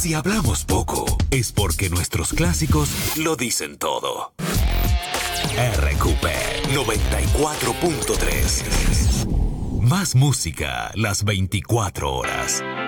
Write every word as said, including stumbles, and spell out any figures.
Si hablamos poco, es porque nuestros clásicos lo dicen todo. R Q P noventa y cuatro punto tres. Más música las veinticuatro horas.